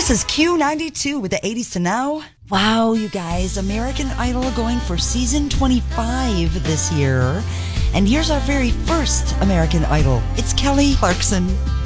This is Q92 with the 80s to now. Wow, you guys, American Idol going for season 25 this year. And here's our very first American Idol. It's Kelly Clarkson.